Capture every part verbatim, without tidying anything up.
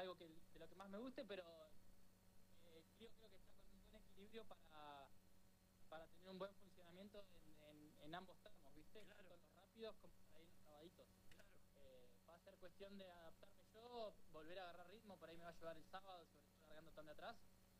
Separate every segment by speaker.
Speaker 1: algo que, de lo que más me guste, pero eh, creo, creo que está con un buen equilibrio para, para tener un buen funcionamiento en, en, en ambos tramos, ¿viste?
Speaker 2: Claro.
Speaker 1: Tanto los rápidos como para ir los trabaditos.
Speaker 2: Claro.
Speaker 1: Eh, va a ser cuestión de adaptarme yo, volver a agarrar ritmo, por ahí me va a llevar el sábado, sobre todo largando tan de atrás.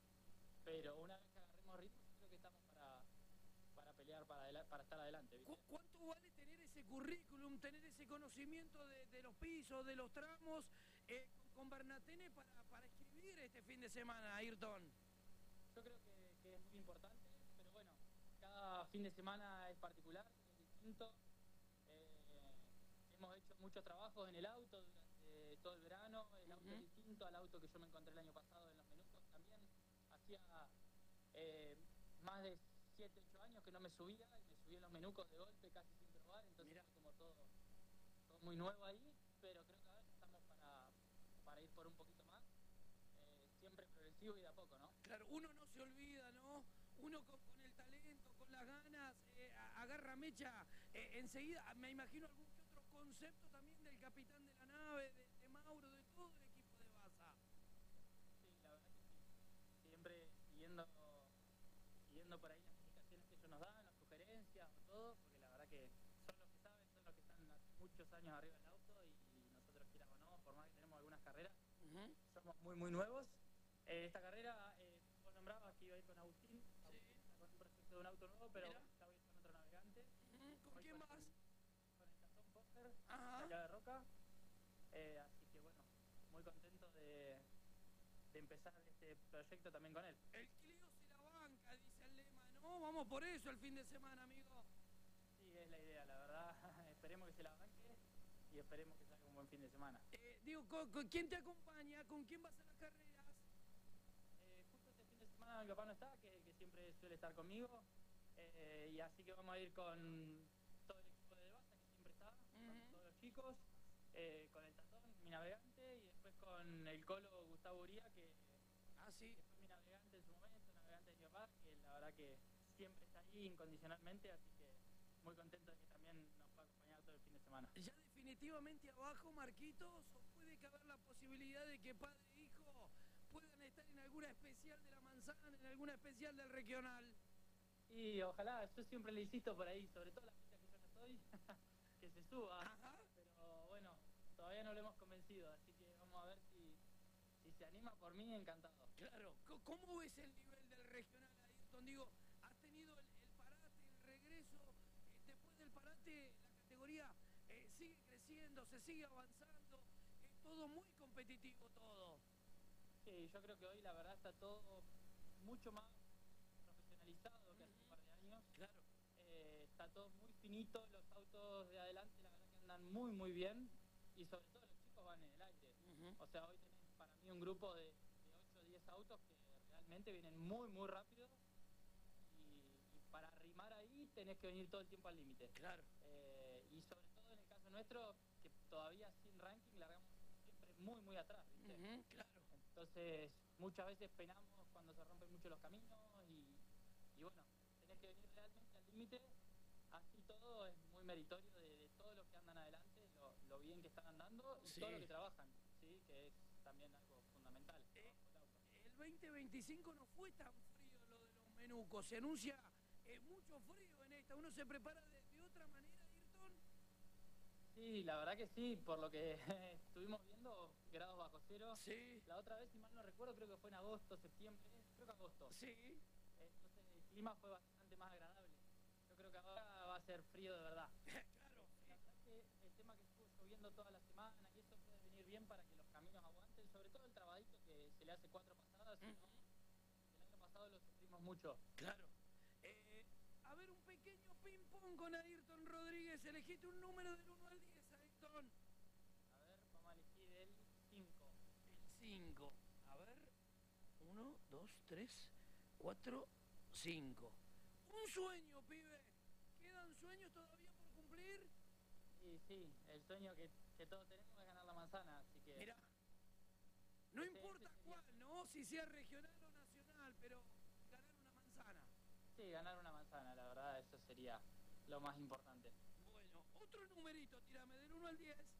Speaker 1: Pero una vez que agarremos ritmo, creo que estamos para, para pelear, para, para estar adelante, ¿viste?
Speaker 2: ¿Cu ¿Cuánto vale tener ese currículum, tener ese conocimiento de, de los pisos, de los tramos, eh, con, con Bernatene para, para escribir este fin de semana, Ayrton?
Speaker 1: Yo creo que, que es muy importante, pero bueno, cada fin de semana es particular, es distinto. Eh, hemos hecho muchos trabajos en el auto durante todo el verano, el auto uh-huh. es distinto al auto que yo me encontré el año pasado en los minutos también. Hacía eh, más de siete, ocho años que no me subía y me subí en los menucos de golpe casi sin probar, entonces Mira. fue como todo, todo muy nuevo ahí, pero creo que ahora estamos para, para ir por un poquito más, eh, siempre progresivo y de a poco, ¿no?
Speaker 2: Claro, uno no se olvida, ¿no? Uno con, con el talento, con las ganas, eh, agarra mecha, eh, enseguida, me imagino algún que otro concepto también del capitán de la nave, de, de Mauro, de todo el equipo de Baza.
Speaker 1: Sí, la verdad que sí, siempre siguiendo, siguiendo por ahí las indicaciones que ellos nos dan, las sugerencias o todo, porque la verdad que son los que saben, son los que están muchos años arriba del auto y nosotros quieramos o no, por más que tenemos algunas carreras, uh-huh. somos muy muy nuevos. Eh, esta carrera, eh, vos nombrabas que iba a ir con Agustín,
Speaker 2: sí.
Speaker 1: Agustín con un proyecto de un auto nuevo, pero
Speaker 2: Mira.
Speaker 1: ya voy a ir con otro navegante.
Speaker 2: Uh-huh. ¿Con quién
Speaker 1: con
Speaker 2: más?
Speaker 1: El, con el Cazón Poster,
Speaker 2: uh-huh.
Speaker 1: allá de Roca, eh, así que bueno, muy contento de, de empezar este proyecto también con él.
Speaker 2: El Clio se la banca, dice el lema, ¿no? Vamos por eso el fin de semana, amigo.
Speaker 1: Sí, es la idea, la verdad, esperemos que se la banque y esperemos que salga un buen fin de semana.
Speaker 2: Eh, digo, ¿con, ¿con quién te acompaña? ¿Con quién vas a las carreras?
Speaker 1: Eh, justo este fin de semana mi papá no está, que, que siempre suele estar conmigo, eh, y así que vamos a ir con todo el equipo de Baza, que siempre está, uh-huh. con todos los chicos, eh, con el Tatón, mi navegante, y después con el Colo Gustavo Uría, que,
Speaker 2: ah, sí.
Speaker 1: que fue mi navegante en su momento, navegante de mi papá, que la verdad que siempre está ahí incondicionalmente, así que muy contento de que también nos pueda acompañar todo el fin de semana.
Speaker 2: Ya definitivamente abajo, Marquitos, o puede caber la posibilidad de que padre e hijo puedan estar en alguna especial de la manzana, en alguna especial del regional.
Speaker 1: Y ojalá, yo siempre le insisto por ahí, sobre todo la fecha que yo no estoy, que se suba.
Speaker 2: Ajá.
Speaker 1: Pero bueno, todavía no lo hemos convencido, así que vamos a ver si, si se anima. Por mí, encantado.
Speaker 2: Claro, ¿cómo ves el nivel del regional, Ayrton? Digo, has tenido el, el parate, el regreso, eh, después del parate la categoría eh, sigue creciendo, se sigue avanzando, es todo muy competitivo todo.
Speaker 1: Sí, yo creo que hoy la verdad está todo mucho más profesionalizado que hace un par de años.
Speaker 2: Claro.
Speaker 1: Eh, está todo muy finito, los autos de adelante la verdad que andan muy muy bien y sobre todo los chicos van en el aire. Uh-huh. O sea, hoy tenés para mí un grupo de, de ocho o diez autos que realmente vienen muy muy rápido y, y para arrimar ahí tenés que venir todo el tiempo al límite.
Speaker 2: Claro.
Speaker 1: Eh, y sobre todo en el caso nuestro, que todavía sin ranking largamos siempre muy muy atrás, ¿viste?
Speaker 2: Uh-huh. Claro.
Speaker 1: Entonces muchas veces penamos cuando se rompen mucho los caminos y, y bueno, tenés que venir realmente al límite, así todo es muy meritorio de, de todos los que andan adelante, lo, lo bien que están andando y sí. todo lo que trabajan, ¿sí? Que es también algo fundamental.
Speaker 2: Eh, el veinte veinticinco no fue tan frío lo de los menucos, se anuncia eh, mucho frío en esta, uno se prepara de, de otra manera, Ayrton.
Speaker 1: Sí, la verdad que sí, por lo que estuvimos viendo, grados bajo cero.
Speaker 2: Sí.
Speaker 1: La otra vez, si mal no recuerdo, creo que fue en agosto, septiembre, creo que agosto.
Speaker 2: Sí.
Speaker 1: Entonces el clima fue bastante más agradable. Yo creo que ahora va a ser frío de verdad.
Speaker 2: Claro.
Speaker 1: La verdad que el tema que estuvo lloviendo toda la semana y eso puede venir bien para que los caminos aguanten, sobre todo el trabadito que se le hace cuatro pasadas, uh-huh. ¿no? El año pasado lo sufrimos mucho.
Speaker 2: Claro. Eh, a ver, un pequeño ping-pong con Ayrton Rodríguez. Elegiste un número del uno al diez, Ayrton.
Speaker 1: A ver, vamos a elegir el cinco.
Speaker 2: El cinco. A ver. uno, dos, tres, cuatro, cinco. Un sueño, pibe. ¿Quedan sueños todavía por cumplir?
Speaker 1: Sí, sí. El sueño que, que todos tenemos es ganar la manzana, así que...
Speaker 2: Mirá. No
Speaker 1: ese,
Speaker 2: importa
Speaker 1: ese
Speaker 2: cuál, ¿no? Si sea regional o nacional, pero ganar una manzana.
Speaker 1: Sí, ganar una manzana, la verdad, eso sería lo más importante.
Speaker 2: Bueno, otro numerito, tírame del uno al diez.